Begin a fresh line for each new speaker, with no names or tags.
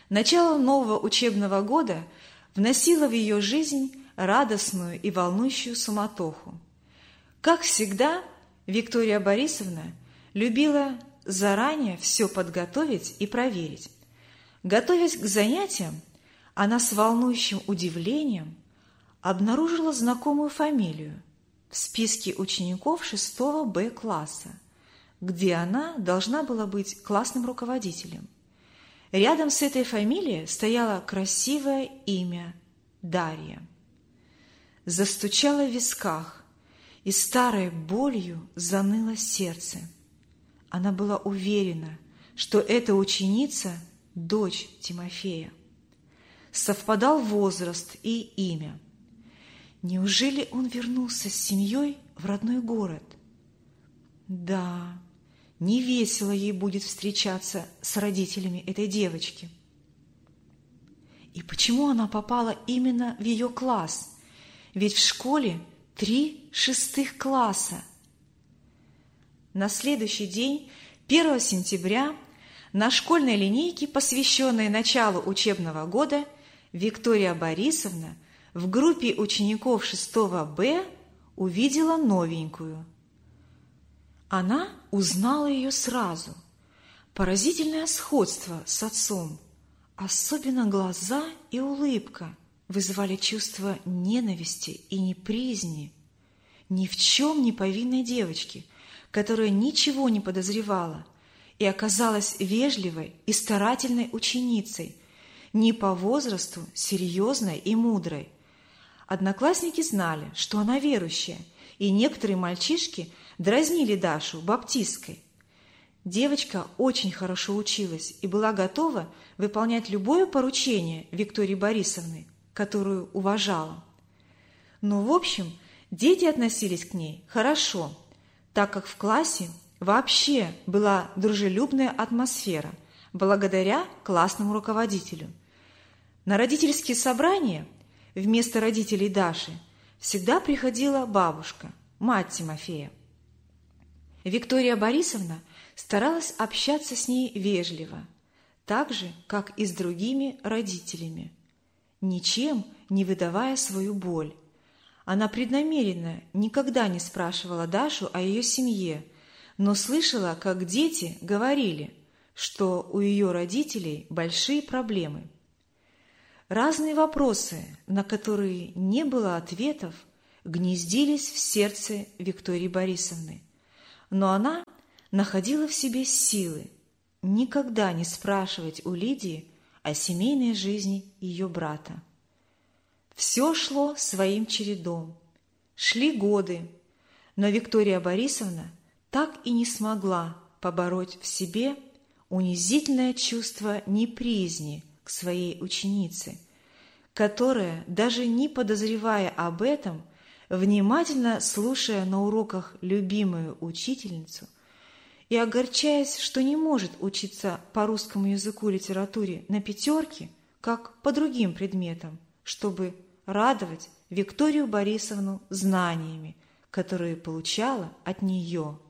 Начало нового учебного года вносило в ее жизнь радостную и волнующую суматоху. Как всегда, Виктория Борисовна любила заранее все подготовить и проверить. Готовясь к занятиям, она с волнующим удивлением обнаружила знакомую фамилию в списке учеников 6 Б класса, где она должна была быть классным руководителем. Рядом с этой фамилией стояло красивое имя Дарья. Застучало в висках, и старой болью заныло сердце. Она была уверена, что эта ученица – дочь Тимофея. Совпадал возраст и имя. Неужели он вернулся с семьей в родной город? Да, не весело ей будет встречаться с родителями этой девочки. И почему она попала именно в ее класс? Ведь в школе 3 6 класса. На следующий день, 1 сентября, на школьной линейке, посвященной началу учебного года, Виктория Борисовна в группе учеников 6 Б увидела новенькую. Она узнала ее сразу. Поразительное сходство с отцом, особенно глаза и улыбка, вызывали чувство ненависти и неприязни. Ни в чем не повинной девочки, которая ничего не подозревала и оказалась вежливой и старательной ученицей, не по возрасту серьезной и мудрой. Одноклассники знали, что она верующая, и некоторые мальчишки дразнили Дашу баптисткой. Девочка очень хорошо училась и была готова выполнять любое поручение Виктории Борисовны, которую уважала. Но, в общем, дети относились к ней хорошо, так как в классе вообще была дружелюбная атмосфера, благодаря классному руководителю. На родительские собрания вместо родителей Даши всегда приходила бабушка, мать Тимофея. Виктория Борисовна старалась общаться с ней вежливо, так же, как и с другими родителями, ничем не выдавая свою боль. Она преднамеренно никогда не спрашивала Дашу о ее семье, но слышала, как дети говорили, что у ее родителей большие проблемы. Разные вопросы, на которые не было ответов, гнездились в сердце Виктории Борисовны, но она находила в себе силы никогда не спрашивать у Лидии о семейной жизни ее брата. Все шло своим чередом. Шли годы, но Виктория Борисовна так и не смогла побороть в себе унизительное чувство неприязни к своей ученице, которая, даже не подозревая об этом, внимательно слушая на уроках любимую учительницу и огорчаясь, что не может учиться по русскому языку и литературе на 5, как по другим предметам, чтобы радовать Викторию Борисовну знаниями, которые получала от нее.